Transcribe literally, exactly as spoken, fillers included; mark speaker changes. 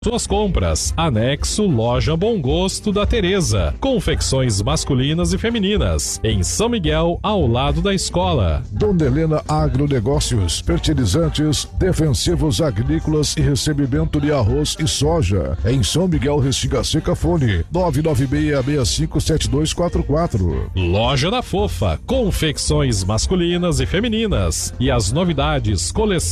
Speaker 1: Suas compras, anexo Loja Bom Gosto da Tereza, confecções masculinas e femininas, em São Miguel, ao lado da escola.
Speaker 2: Dona Helena Agronegócios, fertilizantes, defensivos agrícolas e recebimento de arroz e soja, em São Miguel, Restinga Seca, fone nove nove seis, seis cinco sete dois quatro quatro.
Speaker 1: Loja da Fofa, confecções masculinas e femininas, e as novidades, coleção